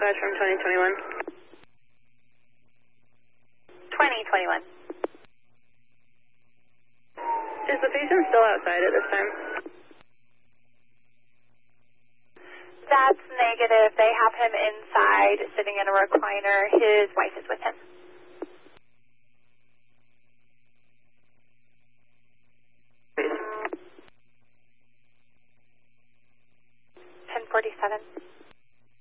dispatch from 2021. 2021. Is the patient still outside at this time? That's negative. They have him inside, sitting in a recliner. His wife is with him. 10:47.